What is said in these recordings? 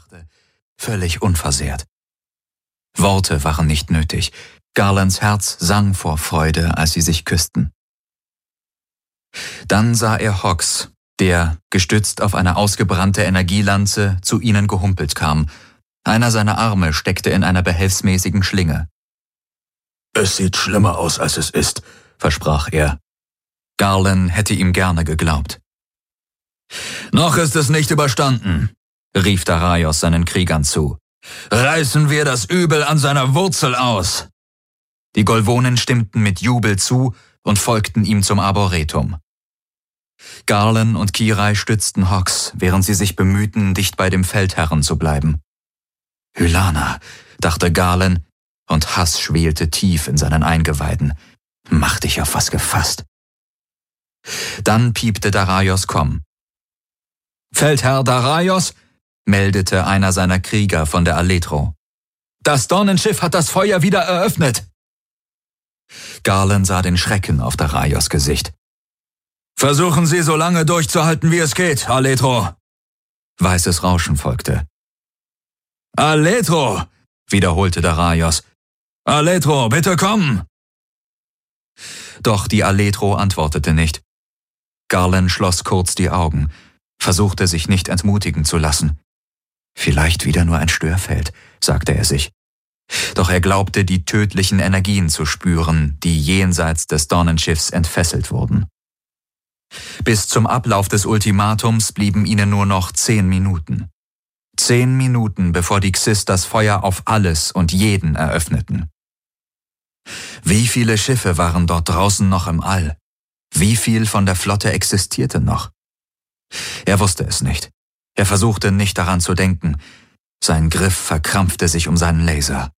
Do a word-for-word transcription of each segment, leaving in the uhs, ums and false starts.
machte, völlig unversehrt. Worte waren nicht nötig. Garlands Herz sang vor Freude, als sie sich küssten. Dann sah er Hawks, der, gestützt auf eine ausgebrannte Energielanze, zu ihnen gehumpelt kam. Einer seiner Arme steckte in einer behelfsmäßigen Schlinge. »Es sieht schlimmer aus, als es ist«, versprach er. Garland hätte ihm gerne geglaubt. »Noch ist es nicht überstanden«, rief Darius seinen Kriegern zu. »Reißen wir das Übel an seiner Wurzel aus!« Die Golvonen stimmten mit Jubel zu und folgten ihm zum Arboretum. Garland und Kirai stützten Hawks, während sie sich bemühten, dicht bei dem Feldherren zu bleiben. »Ylana«, dachte Garland, und Hass schwelte tief in seinen Eingeweiden. »Mach dich auf was gefasst.« Dann piepte Darius komm. »Feldherr Darius«, meldete einer seiner Krieger von der Aletro. »Das Dornenschiff hat das Feuer wieder eröffnet!« Garland sah den Schrecken auf Darius' Gesicht. »Versuchen Sie so lange durchzuhalten, wie es geht, Aletro!« Weißes Rauschen folgte. »Aletro«, wiederholte Darius. »Aletro, bitte komm!« Doch die Aletro antwortete nicht. Garland schloss kurz die Augen, versuchte sich nicht entmutigen zu lassen. Vielleicht wieder nur ein Störfeld, sagte er sich. Doch er glaubte, die tödlichen Energien zu spüren, die jenseits des Dornenschiffs entfesselt wurden. Bis zum Ablauf des Ultimatums blieben ihnen nur noch zehn Minuten. Zehn Minuten, bevor die Xyz das Feuer auf alles und jeden eröffneten. Wie viele Schiffe waren dort draußen noch im All? Wie viel von der Flotte existierte noch? Er wusste es nicht. Er versuchte nicht daran zu denken. Sein Griff verkrampfte sich um seinen Laser.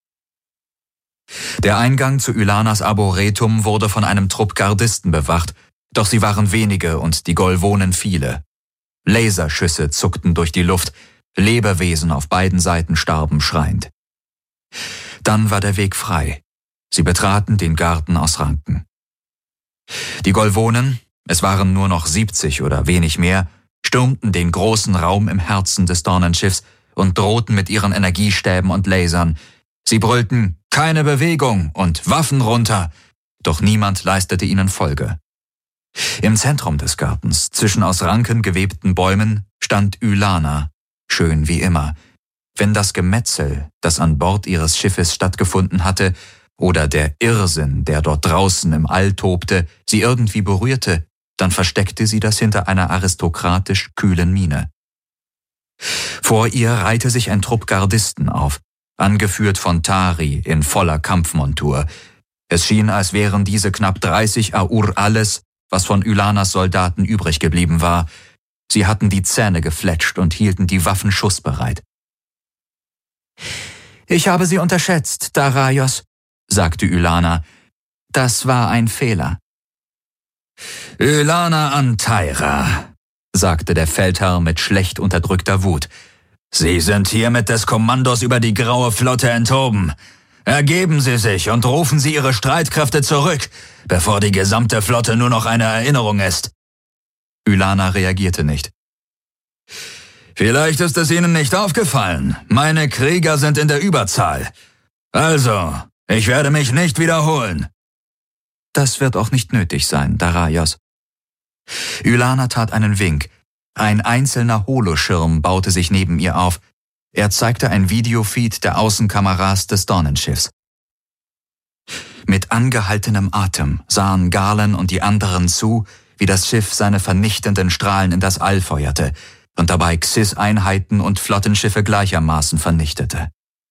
Der Eingang zu Ylanas Arboretum wurde von einem Trupp Gardisten bewacht, doch sie waren wenige und die Golvonen viele. Laserschüsse zuckten durch die Luft, Lebewesen auf beiden Seiten starben schreiend. Dann war der Weg frei. Sie betraten den Garten aus Ranken. Die Golvonen, es waren nur noch siebzig oder wenig mehr, stürmten den großen Raum im Herzen des Dornenschiffs und drohten mit ihren Energiestäben und Lasern. Sie brüllten »Keine Bewegung« und »Waffen runter«, doch niemand leistete ihnen Folge. Im Zentrum des Gartens, zwischen aus Ranken gewebten Bäumen, stand Ylana, schön wie immer. Wenn das Gemetzel, das an Bord ihres Schiffes stattgefunden hatte, oder der Irrsinn, der dort draußen im All tobte, sie irgendwie berührte, dann versteckte sie das hinter einer aristokratisch kühlen Miene. Vor ihr reihte sich ein Trupp Gardisten auf, angeführt von Tari in voller Kampfmontur. Es schien, als wären diese knapp dreißig Aur alles, was von Ylanas Soldaten übrig geblieben war. Sie hatten die Zähne gefletscht und hielten die Waffen schussbereit. »Ich habe Sie unterschätzt, Darius«, sagte Ylana. »Das war ein Fehler.« »Ylana Anteira«, sagte der Feldherr mit schlecht unterdrückter Wut. »Sie sind hiermit des Kommandos über die Graue Flotte enthoben. Ergeben Sie sich und rufen Sie Ihre Streitkräfte zurück, bevor die gesamte Flotte nur noch eine Erinnerung ist.« Ylana reagierte nicht. »Vielleicht ist es Ihnen nicht aufgefallen. Meine Krieger sind in der Überzahl. Also, ich werde mich nicht wiederholen.« »Das wird auch nicht nötig sein, Darius.« Ylana tat einen Wink. Ein einzelner Holoschirm baute sich neben ihr auf. Er zeigte ein Videofeed der Außenkameras des Dornenschiffs. Mit angehaltenem Atem sahen Garland und die anderen zu, wie das Schiff seine vernichtenden Strahlen in das All feuerte und dabei Xyz-Einheiten und Flottenschiffe gleichermaßen vernichtete.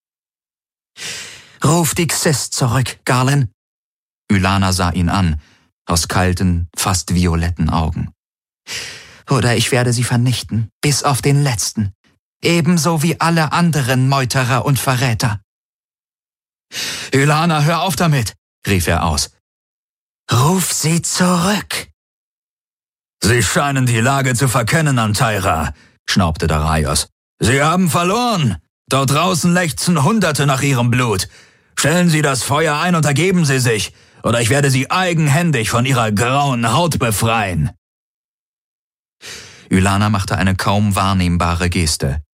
»Ruf die Xyz zurück, Garland!« Ylana sah ihn an, aus kalten, fast violetten Augen. »Oder ich werde sie vernichten, bis auf den Letzten, ebenso wie alle anderen Meuterer und Verräter.« »Ylana, hör auf damit«, rief er aus. »Ruf sie zurück!« »Sie scheinen die Lage zu verkennen, Anteira«, schnaubte Darius. »Sie haben verloren. Dort draußen lechzen Hunderte nach ihrem Blut. Stellen Sie das Feuer ein und ergeben Sie sich, oder ich werde Sie eigenhändig von Ihrer grauen Haut befreien.« Ylana machte eine kaum wahrnehmbare Geste.